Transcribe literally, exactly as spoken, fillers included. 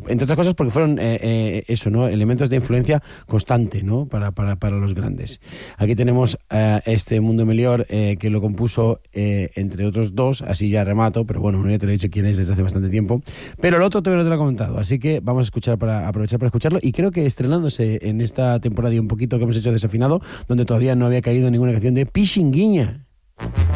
entre otras cosas porque fueron eh, eh, eso, ¿no? Elementos de influencia constante, ¿no? Para, para, para los grandes. Aquí tenemos eh, este Mundo Melior eh, que lo compuso eh, entre otros dos, así ya remato, pero bueno, uno ya te lo he dicho quién es desde hace bastante tiempo, pero el otro todavía no te lo he comentado, así que vamos a escuchar para aprovechar para escucharlo, y creo que estrenándose en esta temporada y un poquito que hemos hecho Desafinado, donde todavía no había caído ninguna canción de Pixinguinha.